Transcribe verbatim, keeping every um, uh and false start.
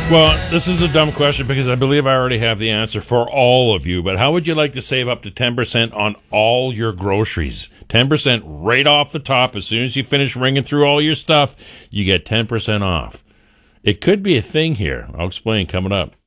Well, this is a dumb question because I believe I already have the answer for all of you. But how would you like to save up to ten percent on all your groceries? ten percent right off the top. As soon as you finish ringing through all your stuff, you get ten percent off. It could be a thing here. I'll explain coming up.